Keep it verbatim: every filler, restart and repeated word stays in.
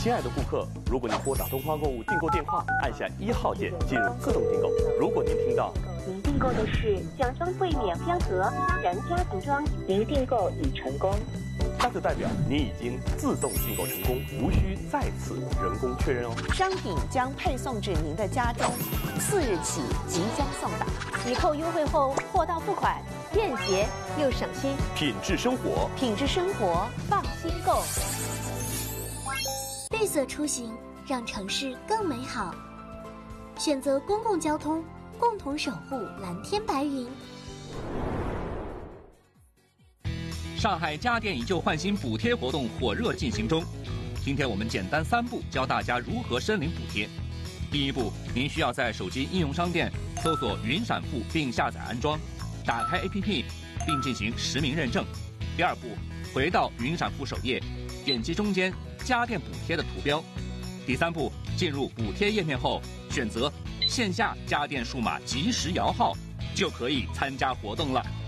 亲爱的顾客，如果您拨打东方购物订购电话，按下一号键进入自动订购。如果您听到您订购的是奖装柜免片盒私人家庭装，您订购已成功， 那就代表您已经自动订购成功，无需再次人工确认哦。 商品将配送至您的家中，次日起即将送达。抵扣优惠后，货到付款，便捷又省心。 品质生活， 品质生活，放心购。 绿色出行，让城市更美好。选择公共交通，共同守护蓝天白云。 上海家电以旧换新补贴活动火热进行中。今天我们简单三步教大家如何申领补贴。第一步，您需要在手机应用商店搜索云闪付并下载安装，打开 A P P 并进行实名认证。第二步，回到云闪付首页，点击中间家电补贴的图标。第三步，进入补贴页面后，选择线下家电数码即时摇号，就可以参加活动了。